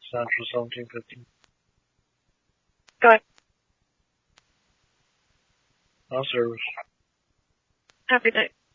Central 1750. Go ahead. I'll service. Happy night.